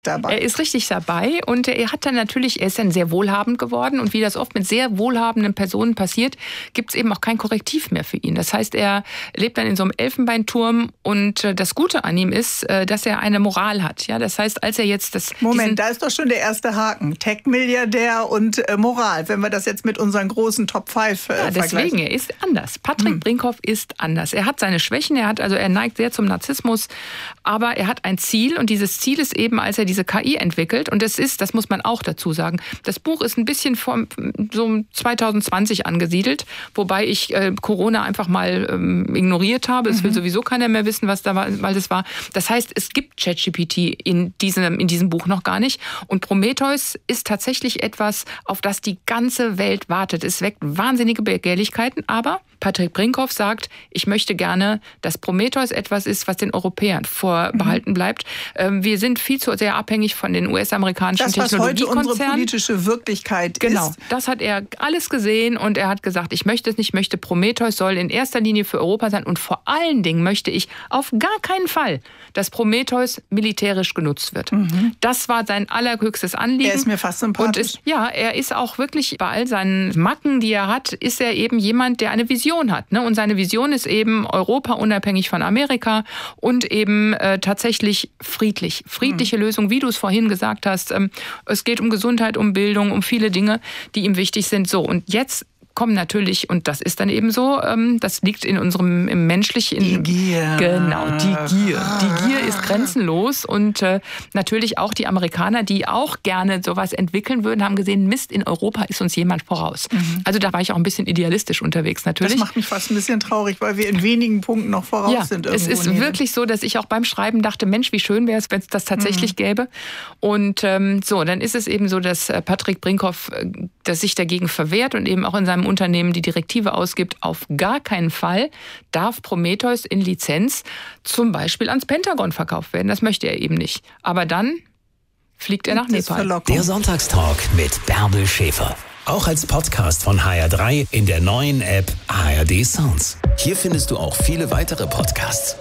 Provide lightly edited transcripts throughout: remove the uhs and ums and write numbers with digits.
dabei. Er ist richtig dabei und er ist dann sehr wohlhabend geworden und wie das oft mit sehr wohlhabenden Personen passiert, gibt es eben auch kein Korrektiv mehr für ihn. Das heißt, er lebt dann in so einem Elfenbeinturm und das Gute an ihm ist, dass er eine Moral hat. Ja, das heißt, als er jetzt Moment, da ist doch schon der erste Haken. Tech-Milliardär und Moral, wenn wir das jetzt mit unseren großen Top 5 vergleichen. Deswegen, er ist anders. Patrick Brinkhoff ist anders. Er hat seine Schwächen, er neigt sehr zum Narzissmus, aber er hat ein Ziel und dieses Ziel ist eben, als er diese KI entwickelt und das muss man auch dazu sagen, das Buch ist ein bisschen von so 2020 angesiedelt, wobei ich Corona einfach mal ignoriert habe. Es will sowieso keiner mehr wissen, was da war, weil das war. Das heißt, es gibt ChatGPT in diesem Buch noch gar nicht und Prometheus ist tatsächlich etwas, auf das die ganze Welt wartet. Es weckt wahnsinnige Begehrlichkeiten, aber Patrick Brinkhoff sagt, ich möchte gerne, dass Prometheus etwas ist, was den Europäern vorbehalten bleibt. Wir sind viel zu sehr abhängig von den US-amerikanischen Technologiekonzernen. Das, was heute unsere politische Wirklichkeit ist. Genau, das hat er alles gesehen und er hat gesagt, ich möchte es nicht, ich möchte Prometheus soll in erster Linie für Europa sein und vor allen Dingen möchte ich auf gar keinen Fall, dass Prometheus militärisch genutzt wird. Das war sein allerhöchstes Anliegen. Er ist mir fast sympathisch. Und er ist auch wirklich, bei all seinen Macken, die er hat, ist er eben jemand, der eine Vision hat. Ne? Und seine Vision ist eben Europa unabhängig von Amerika und eben tatsächlich friedlich. Friedliche Lösung, wie du es vorhin gesagt hast. Es geht um Gesundheit, um Bildung, um viele Dinge, die ihm wichtig sind. So, und jetzt kommen natürlich, und das ist dann eben so, das liegt in unserem im menschlichen... Die Gier. Genau, die Gier. Die Gier ist grenzenlos und natürlich auch die Amerikaner, die auch gerne sowas entwickeln würden, haben gesehen, Mist, in Europa ist uns jemand voraus. Also da war ich auch ein bisschen idealistisch unterwegs natürlich. Das macht mich fast ein bisschen traurig, weil wir in wenigen Punkten noch voraus sind. Es ist wirklich so, dass ich auch beim Schreiben dachte, Mensch, wie schön wäre es, wenn es das tatsächlich gäbe. Und dann ist es eben so, dass Patrick Brinkhoff sich dagegen verwehrt und eben auch in seinem Unternehmen die Direktive ausgibt, auf gar keinen Fall darf Prometheus in Lizenz zum Beispiel ans Pentagon verkauft werden. Das möchte er eben nicht. Aber dann fliegt er nach Nepal. Der Sonntagstalk mit Bärbel Schäfer. Auch als Podcast von HR3 in der neuen App ARD Sounds. Hier findest du auch viele weitere Podcasts.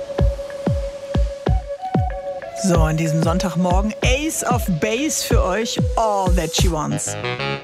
So, an diesem Sonntagmorgen Ace of Base für euch, All That She Wants.